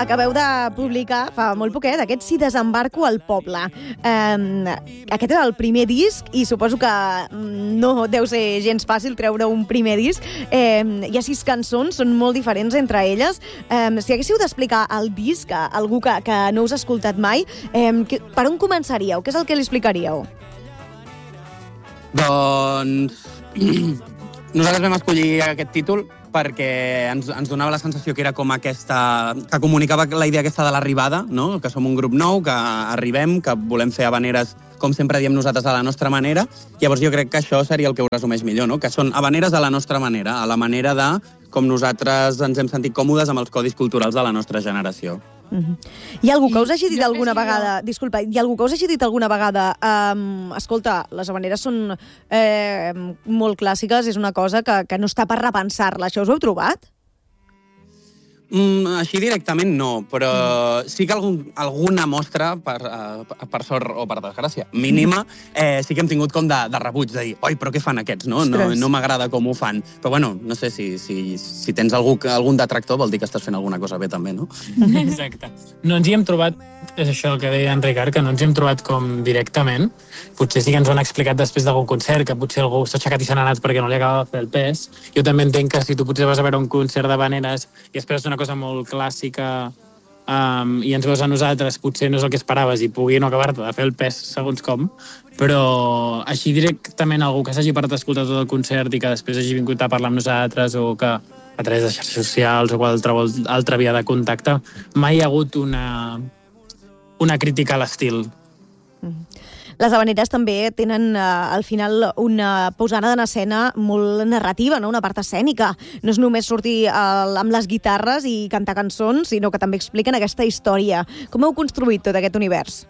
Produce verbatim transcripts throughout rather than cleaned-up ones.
acabeu de publicar fa molt poquet aquest Si desembarco al poble. Eh, aquest era el primer disc i suposo que no deu ser gens fàcil treure un primer disc. Eh, hi ha sis cançons, són molt diferents entre elles. Eh, si haguéssiu d'explicar el disc a algú que, que no us ha escoltat mai, eh, que, per on començaríeu? Què és el que li explicaríeu? Doncs nosaltres vam escollir aquest títol perquè ens, ens donava la sensació que era com aquesta... que comunicava la idea aquesta de l'arribada, no? Que som un grup nou, que arribem, que volem fer habaneres, com sempre diem nosaltres, a la nostra manera. Llavors jo crec que això seria el que ho resumeix millor, no? Que són habaneres a la nostra manera, a la manera de com nosaltres ens hem sentit còmodes amb els codis culturals de la nostra generació. Mm-hmm. Hi ha algú que us hagi dit alguna vegada... Disculpa, hi ha algú que us hagi dit alguna vegada um, escolta, les habaneres són eh, molt clàssiques, és una cosa que, que no està per repensar-la. Això us ho heu trobat? Mm, així directament no, però sí que algun, alguna mostra, per, uh, per sort o per desgràcia, mínima, eh, sí que hem tingut com de, de rebuig, de dir, oi, però què fan aquests, no? No, no m'agrada com ho fan. Però bueno, no sé, si, si, si tens algú, algun detractor vol dir que estàs fent alguna cosa bé també, no? Exacte. No ens hi hem trobat, és això el que deia en Ricard, que no ens hi hem trobat com directament. Potser sí que ens ho han explicat després d'algun concert, que potser algú s'ha aixecat i se n'ha anat perquè no li acaba de fer el pes. Jo també entenc que si tu potser vas a veure un concert d'habaneres i esperes una cosa molt clàssica um, i ens veus a nosaltres, potser no és el que esperaves i pugui no acabar-te de fer el pes segons com, però així directament algú que s'hagi parat a escoltar tot el concert i que després hagi vingut a parlar amb nosaltres o que a través de xarxes socials o qualsevol altra via de contacte, mai hi ha hagut una, una crítica a l'estil. Mm. Les habaneres també tenen, eh, al final, una posada en escena molt narrativa, no? Una part escènica. No és només sortir eh, amb les guitarres i cantar cançons, sinó que també expliquen aquesta història. Com heu construït tot aquest univers?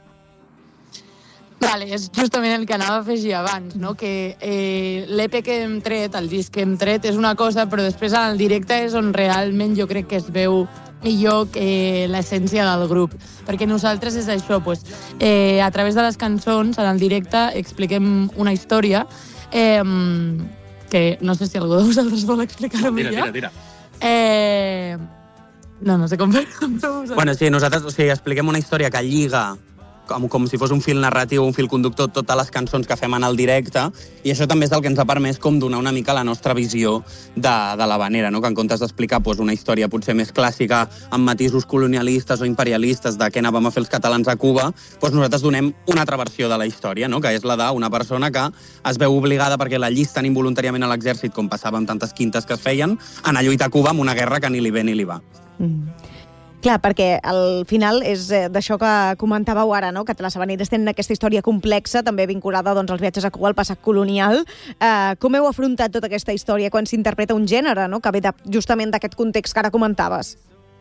Vale, és justament el que anava a afegir abans, no? Que eh, l'E P que hem tret, el disc que hem tret, és una cosa, però després en el directe és on realment jo crec que es veu millor que l'essència del grup. Perquè nosaltres és això, pues, eh, a través de les cançons, en el directe, expliquem una història eh, que no sé si algú de vosaltres vol explicar-ho millor. Tira, tira, tira. Eh, no, no sé com fer-ho. Bueno, sí, nosaltres o sigui, expliquem una història que lliga com, com si fos un fil narratiu, un fil conductor, totes les cançons que fem en el directe, i això també és el que ens ha permès com donar una mica la nostra visió de, de l'habanera, no? Que en comptes d'explicar pues, una història potser més clàssica amb matisos colonialistes o imperialistes de què anàvem a fer els catalans a Cuba, pues nosaltres donem una altra versió de la història, no? Que és la d'una persona que es veu obligada perquè la llisten involuntàriament a l'exèrcit, com passava amb tantes quintes que es feien, a anar a lluitar a Cuba amb una guerra que ni li ve ni li va. Mm. Clar, perquè al final és d'això que comentàveu ara, no? Que les habaneres tenen aquesta història complexa, també vinculada doncs, als viatges a Cuba, al passat colonial. Eh, com heu afrontat tota aquesta història quan s'interpreta un gènere, no? Que ve de, justament d'aquest context que ara comentaves?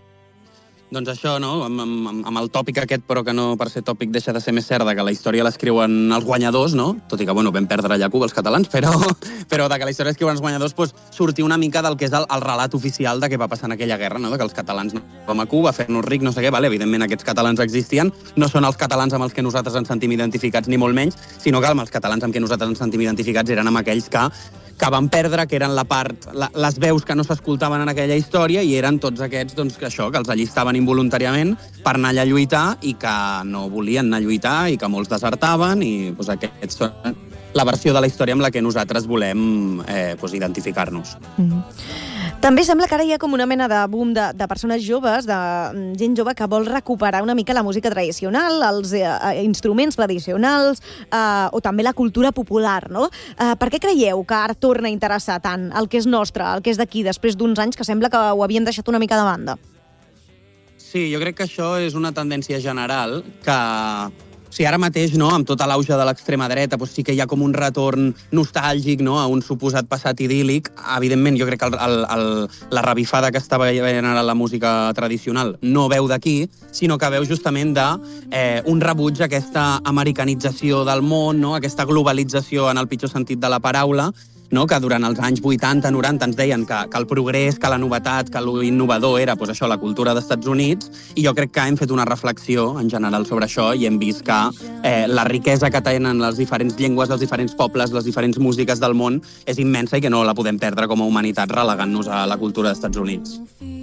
Doncs això, no? Amb, amb, amb el tòpic aquest, però que no per ser tòpic deixa de ser més cert, que la història l'escriuen els guanyadors, no? Tot i que, bueno, vam perdre allà a Cuba els catalans, però, però de que la història l'escriuen els guanyadors, doncs, sortir una mica del que és el, el relat oficial de què va passar en aquella guerra, no? De que els catalans anàvem a Cuba a fer-nos ric, no sé què, vale? Evidentment aquests catalans existien, no són els catalans amb els que nosaltres ens sentim identificats, ni molt menys, sinó que amb els catalans amb què nosaltres ens sentim identificats eren amb aquells que que van perdre, que eren la part, la, les veus que no s'escoltaven en aquella història, i eren tots aquests, doncs, que això, que els allistaven involuntàriament per anar allà a lluitar i que no volien anar a lluitar i que molts desertaven, i doncs, aquests són la versió de la història amb la que nosaltres volem eh, doncs, identificar-nos. Mm-hmm. També sembla que ara hi ha com una mena de boom de, de persones joves, de gent jove que vol recuperar una mica la música tradicional, els eh, instruments tradicionals eh, o també la cultura popular, no? Eh, per què creieu que ara torna a interessar tant el que és nostre, el que és d'aquí, després d'uns anys que sembla que ho havien deixat una mica de banda? Sí, jo crec que això és una tendència general que... O sigui, ara mateix, no, amb tota l'auge de l'extrema dreta, doncs sí que hi ha com un retorn nostàlgic, no, a un suposat passat idíl·lic. Evidentment, jo crec que el, el, el, la revifada que estava veient ara la música tradicional no veu d'aquí, sinó que veu justament de eh, un rebuig a aquesta americanització del món, no, aquesta globalització en el pitjor sentit de la paraula, no? Que durant els anys vuitanta noranta ens deien que, que el progrés, que la novetat, que l'innovador era pues, això, la cultura dels Estats Units, i jo crec que hem fet una reflexió en general sobre això i hem vist que eh, la riquesa que tenen les diferents llengües dels diferents pobles, les diferents músiques del món, és immensa i que no la podem perdre com a humanitat relegant-nos a la cultura dels Estats Units.